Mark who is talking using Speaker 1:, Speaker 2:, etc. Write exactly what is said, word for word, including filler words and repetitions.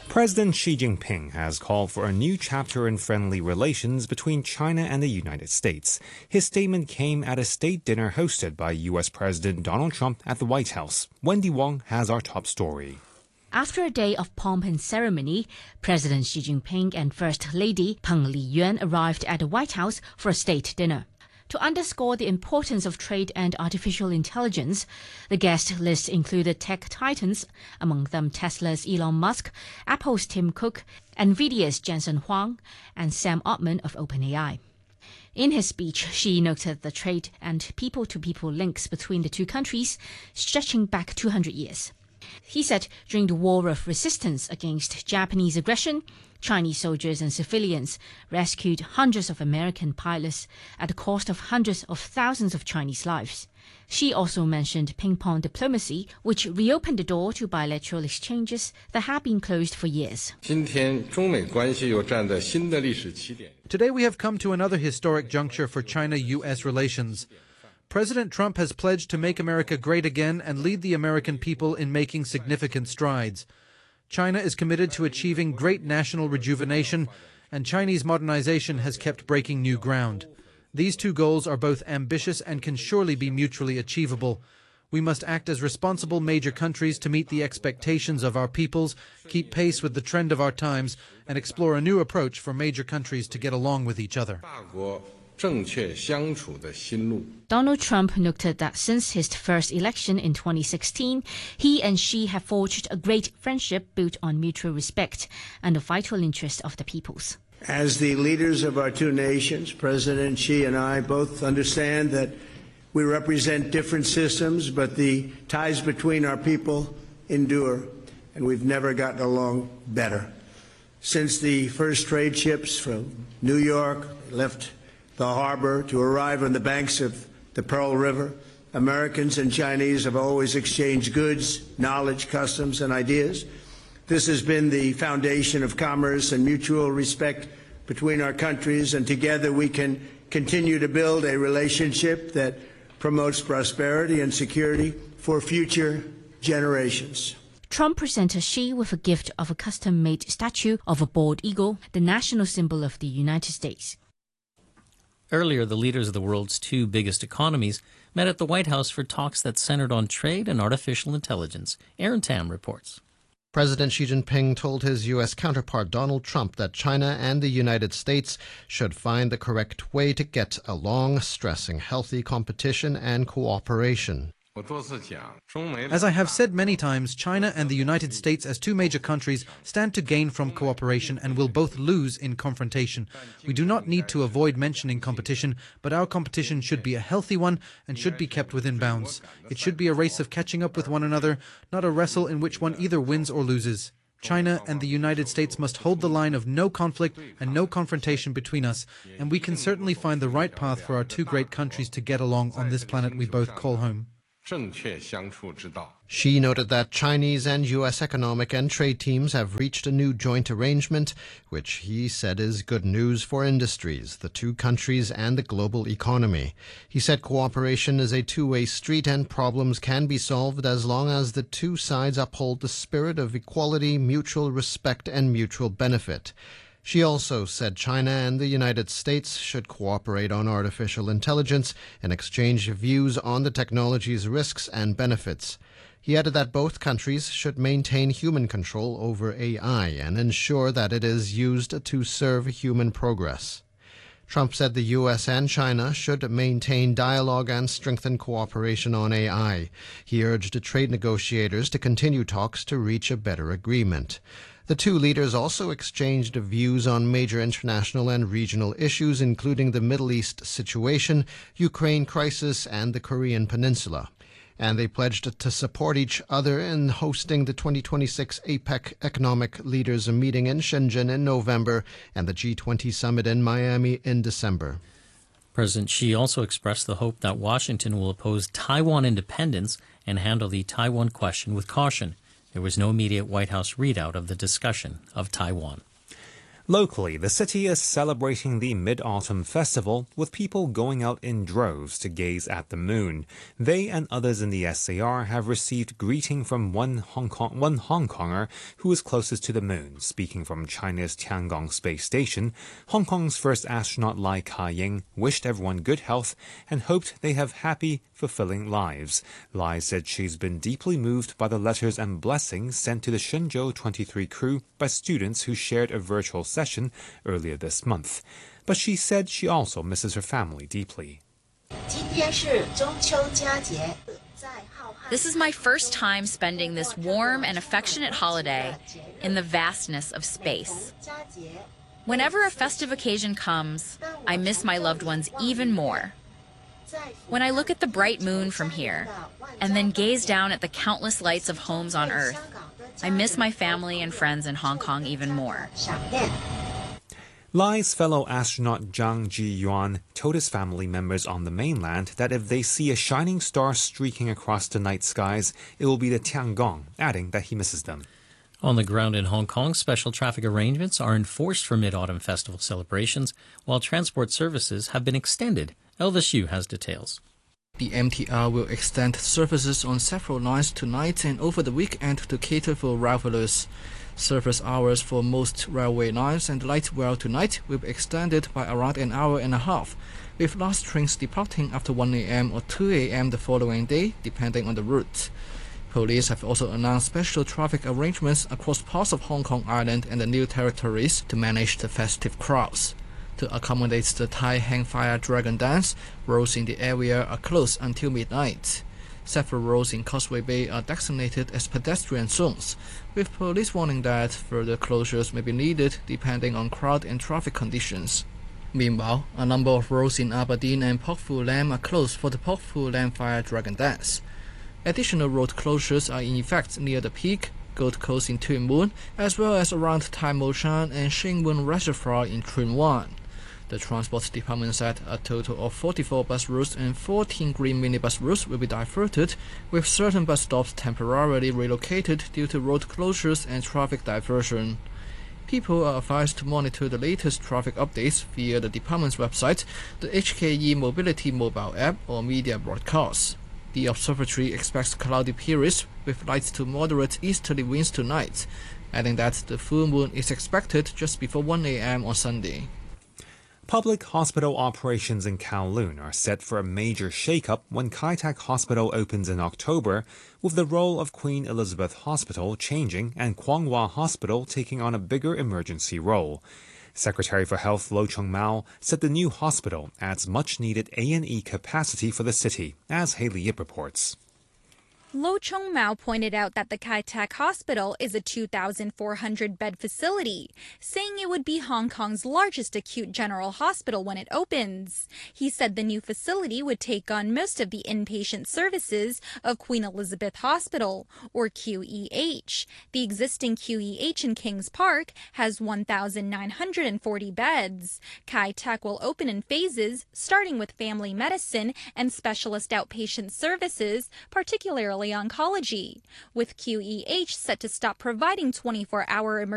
Speaker 1: President Xi Jinping has called for a new chapter in friendly relations between China and the United States. His statement came at a state dinner hosted by U S President Donald Trump at the White House. Wendy Wong has our top story.
Speaker 2: After a day of pomp and ceremony, President Xi Jinping and First Lady Peng Liyuan arrived at the White House for a state dinner. To underscore the importance of trade and artificial intelligence, the guest list included tech titans, among them Tesla's Elon Musk, Apple's Tim Cook, Nvidia's Jensen Huang, and Sam Altman of OpenAI. In his speech, Xi noted the trade and people-to-people links between the two countries stretching back two hundred years. He said during the war of resistance against Japanese aggression, Chinese soldiers and civilians rescued hundreds of American pilots at the cost of hundreds of thousands of Chinese lives. Xi also mentioned ping-pong diplomacy, which reopened the door to bilateral exchanges that had been closed for years.
Speaker 3: Today
Speaker 4: we have come to another historic juncture for China U S relations. President Trump has pledged to make America great again and lead the American people in making significant strides. China is committed to achieving great national rejuvenation, and Chinese modernization has kept breaking new ground. These two goals are both ambitious and can surely be mutually achievable. We must act as responsible major countries to meet the expectations of our peoples, keep pace with the trend of our times, and explore a new approach for major countries to get along with each other.
Speaker 2: Donald Trump noted that since his first election in twenty sixteen, he and Xi have forged a great friendship built on mutual respect and the vital interest of the peoples.
Speaker 5: As the leaders of our two nations, President Xi and I both understand that we represent different systems, but the ties between our people endure, and we've never gotten along better. Since the first trade ships from New York left the harbor to arrive on the banks of the Pearl River, Americans and Chinese have always exchanged goods, knowledge, customs, and ideas. This has been the foundation of commerce and mutual respect between our countries, and together we can continue to build a relationship that promotes prosperity and security for future generations.
Speaker 2: Trump presented Xi with a gift of a custom-made statue of a bald eagle, the national symbol of the United States.
Speaker 6: Earlier, the leaders of the world's two biggest economies met at the White House for talks that centered on trade and artificial intelligence. Aaron Tam reports.
Speaker 7: President Xi Jinping told his U S counterpart Donald Trump that China and the United States should find the correct way to get along, stressing healthy competition and cooperation.
Speaker 4: As I have said many times, China and the United States as two major countries stand to gain from cooperation and will both lose in confrontation. We do not need to avoid mentioning competition, but our competition should be a healthy one and should be kept within bounds. It should be a race of catching up with one another, not a wrestle in which one either wins or loses. China and the United States must hold the line of no conflict and no confrontation between us, and we can certainly find the right path for our two great countries to get along on this planet we both call home.
Speaker 7: Xi noted that Chinese and U S economic and trade teams have reached a new joint arrangement, which he said is good news for industries, the two countries, and the global economy. He said cooperation is a two-way street and problems can be solved as long as the two sides uphold the spirit of equality, mutual respect, and mutual benefit. She also said China and the United States should cooperate on artificial intelligence and exchange views on the technology's risks and benefits. He added that both countries should maintain human control over A I and ensure that it is used to serve human progress. Trump said the U S and China should maintain dialogue and strengthen cooperation on A I. He urged trade negotiators to continue talks to reach a better agreement. The two leaders also exchanged views on major international and regional issues, including the Middle East situation, Ukraine crisis, and the Korean Peninsula. And they pledged to support each other in hosting the twenty twenty-six APEC Economic Leaders meeting in Shenzhen in November and the G twenty summit in Miami in December.
Speaker 6: President Xi also expressed the hope that Washington will oppose Taiwan independence and handle the Taiwan question with caution. There was no immediate White House readout of the discussion of Taiwan.
Speaker 1: Locally, the city is celebrating the Mid-Autumn Festival with people going out in droves to gaze at the moon. They and others in the S A R have received greeting from one Hong Kong, one Hong Konger who is closest to the moon. Speaking from China's Tiangong Space Station, Hong Kong's first astronaut Lai Ka-ying wished everyone good health and hoped they have happy, fulfilling lives. Lai said she's been deeply moved by the letters and blessings sent to the Shenzhou twenty-three crew by students who shared a virtual session earlier this month. But she said she also misses her family deeply.
Speaker 3: This is my first time spending this warm and affectionate holiday in the vastness of space. Whenever a festive occasion comes, I miss my loved ones even more. When I look at the bright moon from here, and then gaze down at the countless lights of homes on Earth, I miss my family and friends in Hong Kong even more.
Speaker 1: Lai's fellow astronaut Zhang Jiyuan told his family members on the mainland that if they see a shining star streaking across the night skies, it will be the Tiangong, adding that he misses them.
Speaker 6: On the ground in Hong Kong, special traffic arrangements are enforced for Mid-Autumn Festival celebrations, while transport services have been extended. Elvis Yu has details.
Speaker 8: The M T R will extend services on several lines tonight and over the weekend to cater for travelers. Service hours for most railway lines and light rail tonight will be extended by around an hour and a half, with last trains departing after one a m or two a m the following day, depending on the route. Police have also announced special traffic arrangements across parts of Hong Kong Island and the New Territories to manage the festive crowds. To accommodate the Thai Hang Fire Dragon Dance, roads in the area are closed until midnight. Several roads in Causeway Bay are designated as pedestrian zones, with police warning that further closures may be needed depending on crowd and traffic conditions. Meanwhile, a number of roads in Aberdeen and Pok Fu Lam are closed for the Pok Fu Lam Fire Dragon Dance. Additional road closures are in effect near the Peak, Gold Coast in Tuen Mun, as well as around Tai Mo Shan and Shin Mun Reservoir in Tsuen Wan. The Transport Department said a total of forty-four bus routes and fourteen green minibus routes will be diverted, with certain bus stops temporarily relocated due to road closures and traffic diversion. People are advised to monitor the latest traffic updates via the department's website, the H K E Mobility mobile app, or media broadcasts. The observatory expects cloudy periods with light to moderate easterly winds tonight, adding that the full moon is expected just before one a m on Sunday.
Speaker 1: Public hospital operations in Kowloon are set for a major shake-up when Kai Tak Hospital opens in October, with the role of Queen Elizabeth Hospital changing and Kwong Wah Hospital taking on a bigger emergency role. Secretary for Health Lo Chung Mao said the new hospital adds much-needed A and E capacity for the city, as Haley Yip reports.
Speaker 9: Lo Chung Mao pointed out that the Kai Tak Hospital is a two thousand four hundred bed facility, saying it would be Hong Kong's largest acute general hospital when it opens. He said the new facility would take on most of the inpatient services of Queen Elizabeth Hospital, or Q E H. The existing Q E H in Kings Park has one thousand nine hundred forty beds. Kai Tak will open in phases, starting with family medicine and specialist outpatient services, particularly oncology, with Q E H set to stop providing twenty-four hour emergency